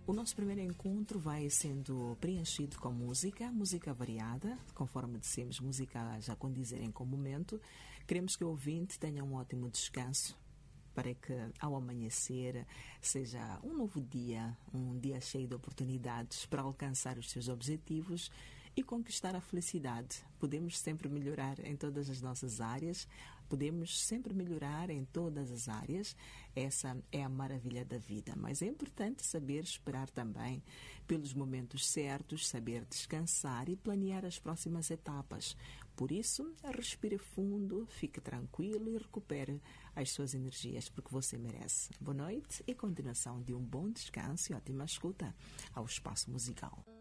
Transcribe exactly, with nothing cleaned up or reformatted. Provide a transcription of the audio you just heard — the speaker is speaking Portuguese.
O nosso primeiro encontro vai sendo preenchido com música, música variada, conforme dissemos, música já condizerem com o momento. Queremos que o ouvinte tenha um ótimo descanso, para que ao amanhecer seja um novo dia, um dia cheio de oportunidades para alcançar os seus objetivos e conquistar a felicidade. Podemos sempre melhorar em todas as nossas áreas, podemos sempre melhorar em todas as áreas. Essa é a maravilha da vida, mas é importante saber esperar também pelos momentos certos, saber descansar e planear as próximas etapas. Por isso, respire fundo, fique tranquilo e recupere as suas energias, porque você merece. Boa noite e continuação de um bom descanso e ótima escuta ao Espaço Musical.